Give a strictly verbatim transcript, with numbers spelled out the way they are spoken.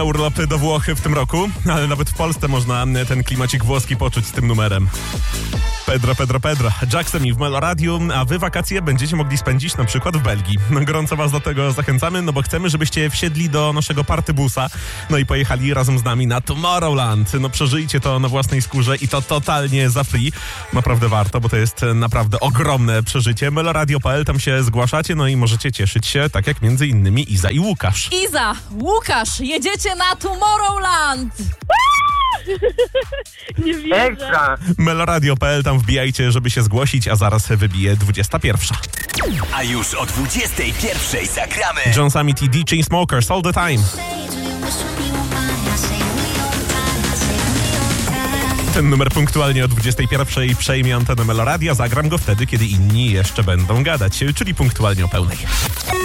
Urlopy do Włochy w tym roku, ale nawet w Polsce można ten klimacik włoski poczuć z tym numerem. Pedro, Pedro, Pedro. Jackson i w Meloradiu, a wy wakacje będziecie mogli spędzić na przykład w Belgii. No, gorąco was do tego zachęcamy, no bo chcemy, żebyście wsiedli do naszego partybusa, no i pojechali razem z nami na Tomorrowland. No przeżyjcie to na własnej skórze i to totalnie za free. Naprawdę warto, bo to jest naprawdę ogromne przeżycie. Meloradio kropka p l, tam się zgłaszacie, no i możecie cieszyć się, tak jak między innymi Iza i Łukasz. Iza, Łukasz, jedziecie na Tomorrowland! Nie wierzę. Ekstra! Meloradio kropka p l, tam wbijajcie, żeby się zgłosić, a zaraz wybije dwudziesta pierwsza. A już o dwudziestej pierwszej zagramy John Summit i D J Smokers All The Time. Ten numer punktualnie o dwudziestej pierwszej przejmie antenę Meloradia. Zagram go wtedy, kiedy inni jeszcze będą gadać, czyli punktualnie o pełnej.